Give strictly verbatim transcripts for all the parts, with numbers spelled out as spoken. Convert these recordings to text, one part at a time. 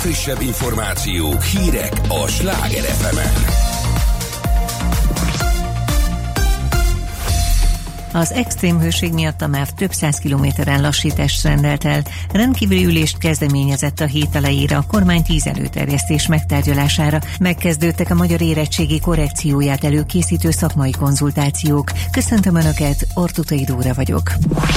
legfrissebb információk, hírek a Sláger ef emen. Az extrém hőség miatt a MÁV több száz kilométeren lassítást rendelt el. Rendkívüli ülést kezdeményezett a hét elejére a kormány tíz előterjesztés megtárgyalására. Megkezdődtek a magyar érettségi korrekcióját előkészítő szakmai konzultációk. Köszöntöm Önöket, Ortutai Dóra vagyok.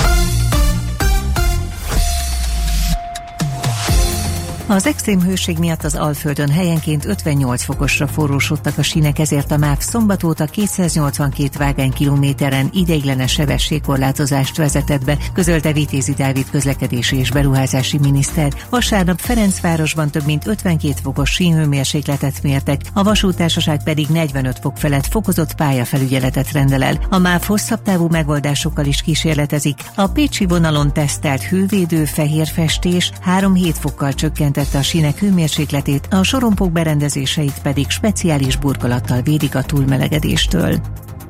Az extrém hőség miatt az Alföldön helyenként ötvennyolc fokosra forrósodtak a sínek, ezért a MÁV szombat óta kétszáznyolcvankét vágánykilométeren ideiglenes sebességkorlátozást vezetett be, közölte Vitézi Dávid közlekedési és beruházási miniszter. Vasárnap Ferencvárosban több mint ötvenkét fokos sínhőmérsékletet mértek, a vasúttársaság pedig negyvenöt fok felett fokozott pályafelügyeletet rendel el. A MÁV hosszabb távú megoldásokkal is kísérletezik. A pécsi vonalon tesztelt hővédő fehér festés három-hét fokkal csökkent a sínek hőmérsékletét, a sorompók berendezéseit pedig speciális burkolattal védik a túlmelegedéstől.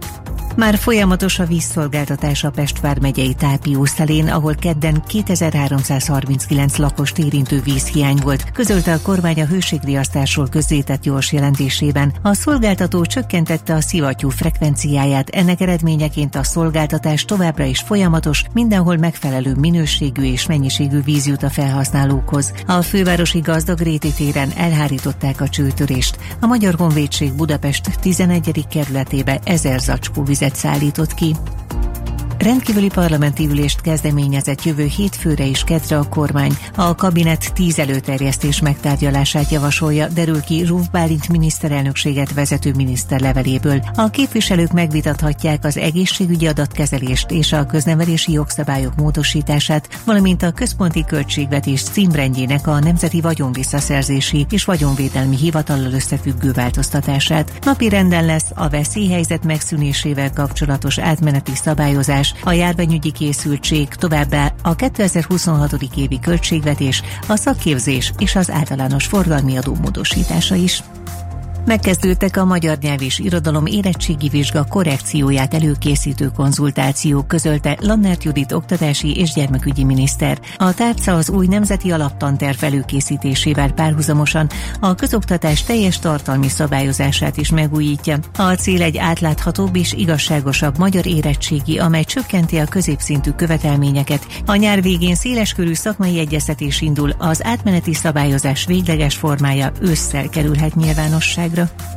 Már folyamatos a vízszolgáltatás a Pest vármegyei Tápiószelén, ahol kedden kétezer-háromszázharminckilenc lakost érintő vízhiány volt, közölte a kormány a hőségriasztásról közzétett gyors jelentésében. A szolgáltató csökkentette a szivattyú frekvenciáját, ennek eredményeként a szolgáltatás továbbra is folyamatos, mindenhol megfelelő minőségű és mennyiségű víz jut a felhasználókhoz. A fővárosi Gazdagréti téren elhárították a csőtörést. A Magyar Honvédség Budapest tizenegyedik kerületébe ezer zacskó vizet szállított ki. Rendkívüli parlamenti ülést kezdeményezett jövő hétfőre és kedre a kormány. A kabinet tíz előterjesztés megtárgyalását javasolja, derül ki Zsuf Bálint miniszterelnökséget vezető miniszter leveléből. A képviselők megvitathatják az egészségügyi adatkezelést és a köznevelési jogszabályok módosítását, valamint a központi költségvetés címrendjének a Nemzeti Vagyonvisszaszerzési és Vagyonvédelmi Hivatallal összefüggő változtatását. Napirenden lesz a veszélyhelyzet megszűnésével kapcsolatos átmeneti szabályozás, a járványügyi készültség, továbbá a kétezer-huszonhat. évi költségvetés, a szakképzés és az általános forgalmi adó módosítása is. Megkezdődtek a magyar nyelv és irodalom érettségi vizsga korrekcióját előkészítő konzultációk, közölte Lannert Judit oktatási és gyermekügyi miniszter. A tárca az új nemzeti alaptanterv előkészítésével párhuzamosan a közoktatás teljes tartalmi szabályozását is megújítja. A cél egy átláthatóbb és igazságosabb magyar érettségi, amely csökkenti a középszintű követelményeket. A nyár végén széleskörű szakmai egyeztetés indul, az átmeneti szabályozás végleges formája ősszel kerülhet nyilvánosságra.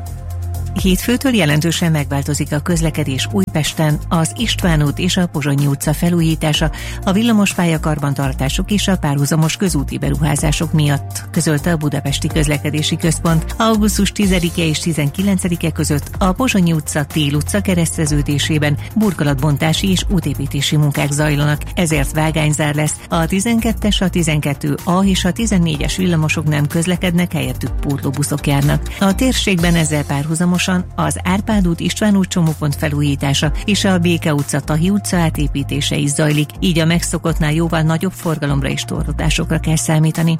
Hétfőtől jelentősen megváltozik a közlekedés Újpesten, az István út és a Pozsonyi utca felújítása, a villamospálya karbantartások és a párhuzamos közúti beruházások miatt, közölte a Budapesti Közlekedési Központ. Augusztus tizedike és tizenkilencedike között a Pozsonyi utca Tél utca kereszteződésében burkolatbontási és útépítési munkák zajlanak, ezért vágányzár lesz. A tizenkettes, a tizenkettő A és a tizennégyes villamosok nem közlekednek, helyettük pótlóbuszok járnak. A térségben ezzel párhuzamosan az Árpád út István út csomópont felújítása és a Béke utca Tahi utca átépítése is zajlik, így a megszokottnál jóval nagyobb forgalomra és torlódásokra kell számítani.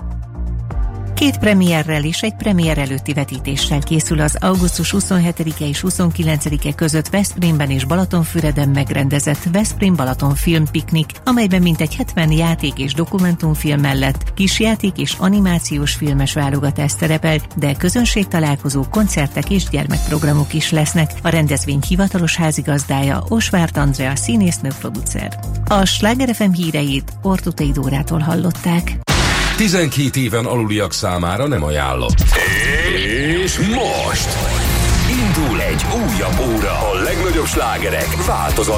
Két premierrel és egy premier előtti vetítéssel készül az augusztus huszonhetedike és huszonkilencedike között Veszprémben és Balatonfüreden megrendezett Veszprém Balaton filmpiknik, amelyben mintegy hetven játék és dokumentumfilm mellett kisjáték és animációs filmes válogatás szerepel, de közönségtalálkozók, koncertek és gyermekprogramok is lesznek. A rendezvény hivatalos házigazdája Osvárt Andrea színésznő producer. A Sláger ef em híreit Ortutai Dórától hallották. tizenkét éven aluliak számára nem ajánlott. És most indul egy újabb óra a legnagyobb slágerek változatlan